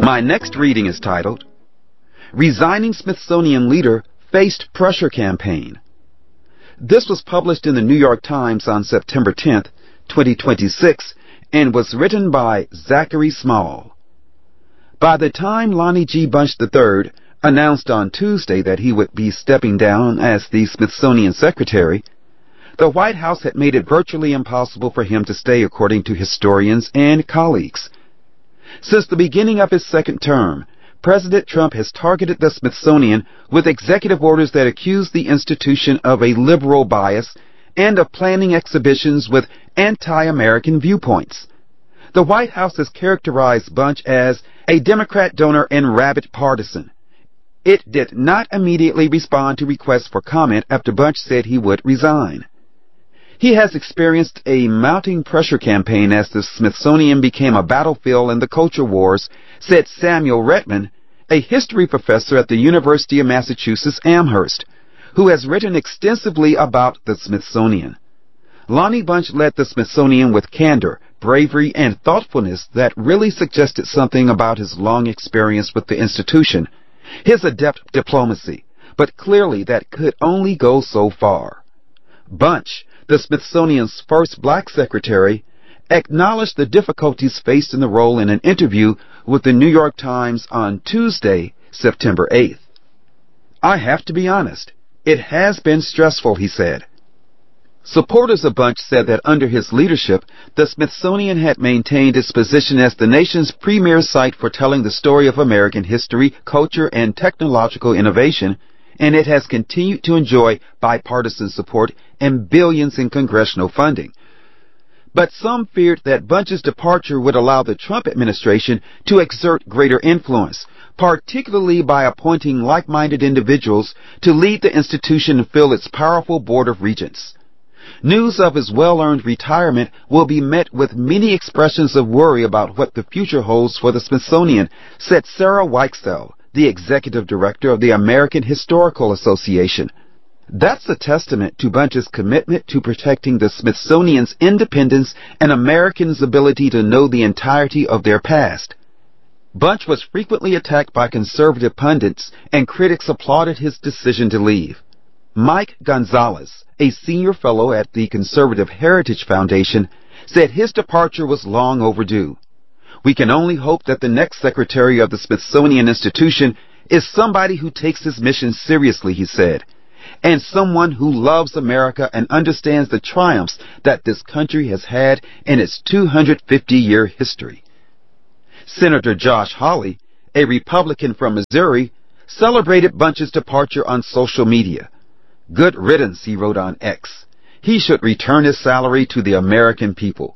My next reading is titled, Resigning Smithsonian Leader Faced Pressure Campaign. This was published in the New York Times on September 10th, 2026, and was written by Zachary Small. By the time Lonnie G. Bunch III announced on Tuesday that he would be stepping down as the Smithsonian Secretary, the White House had made it virtually impossible for him to stay, according to historians and colleagues. Since the beginning of his second term, President Trump has targeted the Smithsonian with executive orders that accuse the institution of a liberal bias and of planning exhibitions with anti-American viewpoints. The White House has characterized Bunch as a Democrat donor and rabid partisan. It did not immediately respond to requests for comment after Bunch said he would resign. He has experienced a mounting pressure campaign as the Smithsonian became a battlefield in the culture wars, said Samuel Redman, a history professor at the University of Massachusetts Amherst, who has written extensively about the Smithsonian. Lonnie Bunch led the Smithsonian with candor, bravery, and thoughtfulness that really suggested something about his long experience with the institution, his adept diplomacy, but clearly that could only go so far. Bunch, the Smithsonian's first black secretary, acknowledged the difficulties faced in the role in an interview with the New York Times on Tuesday, September 8th. I have to be honest, it has been stressful, he said. Supporters of Bunch said that under his leadership, the Smithsonian had maintained its position as the nation's premier site for telling the story of American history, culture, and technological innovation, and it has continued to enjoy bipartisan support and billions in congressional funding. But some feared that Bunch's departure would allow the Trump administration to exert greater influence, particularly by appointing like-minded individuals to lead the institution and fill its powerful board of regents. News of his well-earned retirement will be met with many expressions of worry about what the future holds for the Smithsonian, said Sarah Weichsel, the executive director of the American Historical Association. That's a testament to Bunch's commitment to protecting the Smithsonian's independence and Americans' ability to know the entirety of their past. Bunch was frequently attacked by conservative pundits, and critics applauded his decision to leave. Mike Gonzalez, a senior fellow at the Conservative Heritage Foundation, said his departure was long overdue. We can only hope that the next secretary of the Smithsonian Institution is somebody who takes his mission seriously, he said, and someone who loves America and understands the triumphs that this country has had in its 250-year history. Senator Josh Hawley, a Republican from Missouri, celebrated Bunch's departure on social media. Good riddance, he wrote on X. He should return his salary to the American people.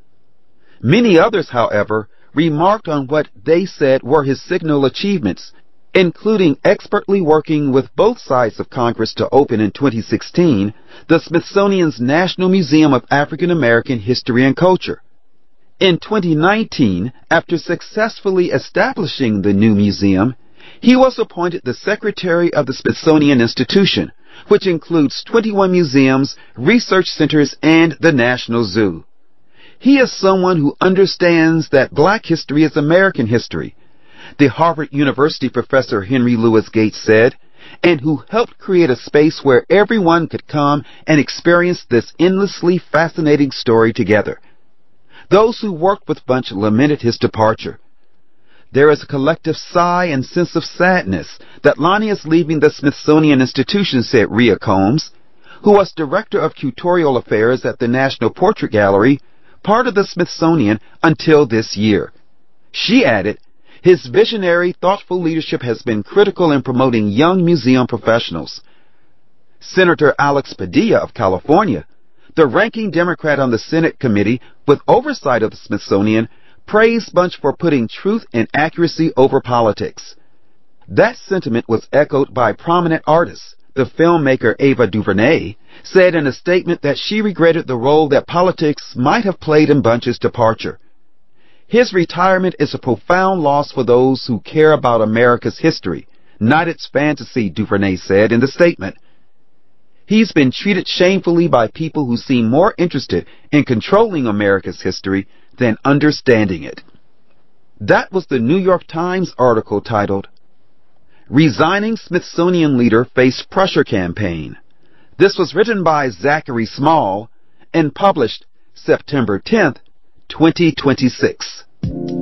Many others, however, remarked on what they said were his signal achievements, including expertly working with both sides of Congress to open in 2016 the Smithsonian's National Museum of African American History and Culture. In 2019, after successfully establishing the new museum, he was appointed the Secretary of the Smithsonian Institution, which includes 21 museums, research centers, and the National Zoo. He is someone who understands that black history is American history, the Harvard University professor Henry Louis Gates said, and who helped create a space where everyone could come and experience this endlessly fascinating story together. Those who worked with Bunch lamented his departure. There is a collective sigh and sense of sadness that Lonnie is leaving the Smithsonian Institution, said Rhea Combs, who was Director of Curatorial Affairs at the National Portrait Gallery, part of the Smithsonian, until this year. She added, his visionary, thoughtful leadership has been critical in promoting young museum professionals. Senator Alex Padilla of California, the ranking Democrat on the Senate committee with oversight of the Smithsonian, praised Bunch for putting truth and accuracy over politics. That sentiment was echoed by prominent artists. The filmmaker Ava DuVernay said in a statement that she regretted the role that politics might have played in Bunch's departure. His retirement is a profound loss for those who care about America's history, not its fantasy, DuVernay said in the statement. He's been treated shamefully by people who seem more interested in controlling America's history than understanding it. That was the New York Times article titled, Resigning Smithsonian Leader Faced Pressure Campaign. This was written by Zachary Small and published September 10th, 2026.